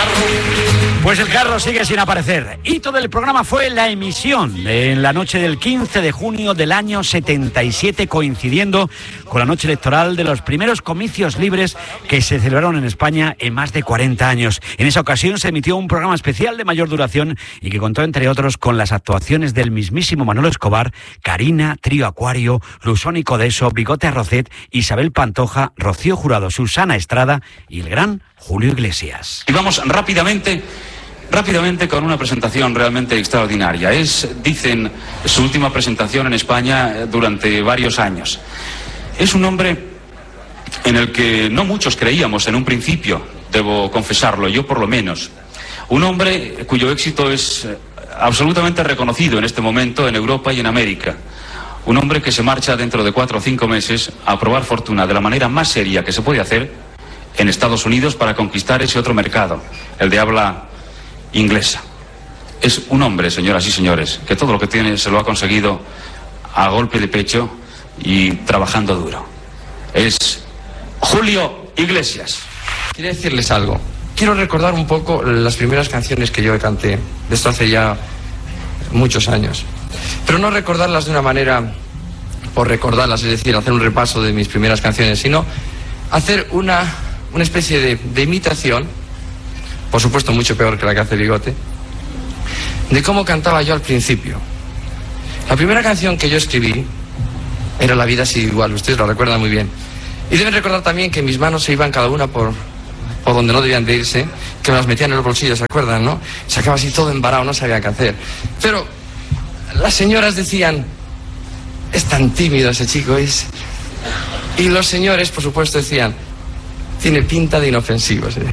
Pues el carro sigue sin aparecer. Hito del programa fue la emisión en la noche del 15 de junio del año 77, coincidiendo con la noche electoral de los primeros comicios libres que se celebraron en España en más de 40 años. En esa ocasión se emitió un programa especial de mayor duración y que contó, entre otros, con las actuaciones del mismísimo Manolo Escobar, Karina, Trío Acuario, Lusón y Codeso, Bigote Arrocet, Isabel Pantoja, Rocío Jurado, Susana Estrada y el gran Julio Iglesias. Y vamos rápidamente con una presentación realmente extraordinaria. Dicen, su última presentación en España durante varios años. Es un hombre en el que no muchos creíamos en un principio, debo confesarlo, yo por lo menos. Un hombre cuyo éxito es absolutamente reconocido en este momento en Europa y en América. Un hombre que se marcha dentro de 4 o 5 meses a probar fortuna de la manera más seria que se puede hacer en Estados Unidos para conquistar ese otro mercado, el de habla inglesa. Es un hombre, señoras y señores, que todo lo que tiene se lo ha conseguido a golpe de pecho y trabajando duro. Es Julio Iglesias. Quería decirles algo. Quiero recordar un poco las primeras canciones que yo canté, de esto hace ya muchos años. Pero no recordarlas de una manera por recordarlas, es decir, hacer un repaso de mis primeras canciones, sino hacer una especie de imitación, por supuesto mucho peor que la que hace Bigote, de cómo cantaba yo al principio. La primera canción que yo escribí era La vida sigue igual, ustedes lo recuerdan muy bien. Y deben recordar también que mis manos se iban cada una por donde no debían de irse, que me las metían en los bolsillos, ¿se acuerdan, no? Se acaba así todo embarado, no sabía qué hacer. Pero las señoras decían, es tan tímido ese chico, es... Y los señores, por supuesto, decían, tiene pinta de inofensivo. ¿Sí?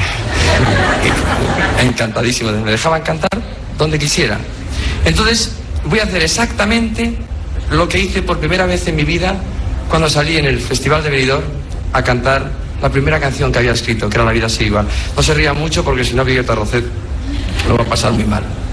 Encantadísimo, me dejaban cantar donde quisiera. Entonces voy a hacer exactamente lo que hice por primera vez en mi vida cuando salí en el Festival de Benidorm a cantar la primera canción que había escrito, que era La vida sigue igual. No se ría mucho porque si no Bigote Arrocet lo va a pasar muy mal.